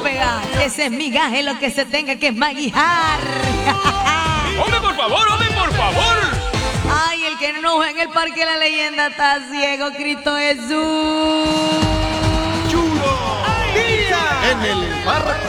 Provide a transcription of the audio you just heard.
pegar. Ese es migaje lo que se tenga que maguijar. ¡Hombre, por favor, hombre, por favor! Ay, el que no ve en el Parque de la Leyenda está ciego, Cristo Jesús. Chulo. En el parque.